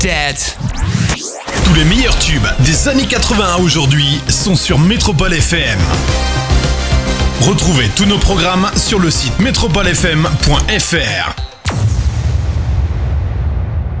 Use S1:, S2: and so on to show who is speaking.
S1: Dead.
S2: Tous les meilleurs tubes des années 80 à aujourd'hui sont sur Métropole FM. Retrouvez tous nos programmes sur le site metropolefm.fr.